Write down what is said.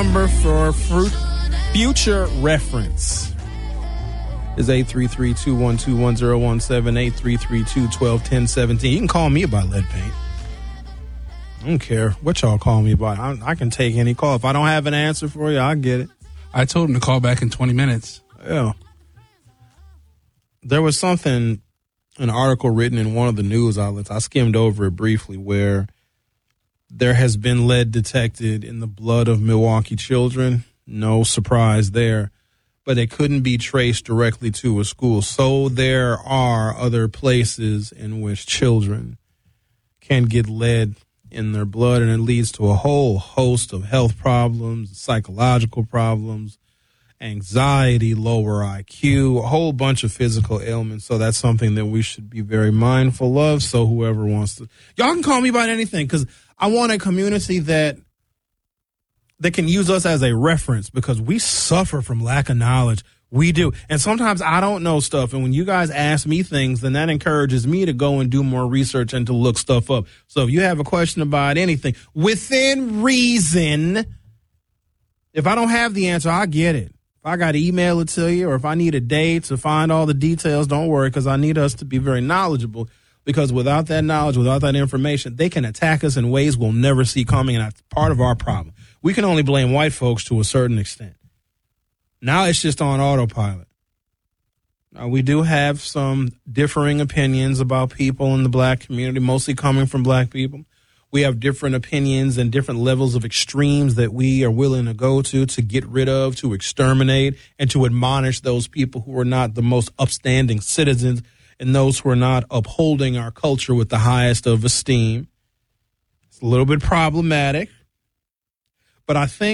Number for future reference is 833-212-1017, 833-212-1017. You can call me about lead paint. I don't care what y'all call me about. I can take any call. If I don't have an answer for you, I'll get it. I told him to call back in 20 minutes. Yeah. There was something, an article written in one of the news outlets, I skimmed over it briefly, where there has been lead detected in the blood of Milwaukee children. No surprise there. But it couldn't be traced directly to a school. So there are other places in which children can get lead in their blood, and it leads to a whole host of health problems, psychological problems, anxiety, lower IQ, a whole bunch of physical ailments. So that's something that we should be very mindful of. So whoever wants to, y'all can call me about anything, because I want a community that can use us as a reference, because we suffer from lack of knowledge. We do. And sometimes I don't know stuff. And when you guys ask me things, then that encourages me to go and do more research and to look stuff up. So if you have a question about anything within reason, if I don't have the answer, I'll get it. If I got to email it to you, or if I need a day to find all the details, don't worry, because I need us to be very knowledgeable. Because without that knowledge, without that information, they can attack us in ways we'll never see coming, and that's part of our problem. We can only blame white folks to a certain extent. Now it's just on autopilot. Now, we do have some differing opinions about people in the black community, mostly coming from black people. We have different opinions and different levels of extremes that we are willing to go to get rid of, to exterminate, and to admonish those people who are not the most upstanding citizens and those who are not upholding our culture with the highest of esteem. It's a little bit problematic, but I think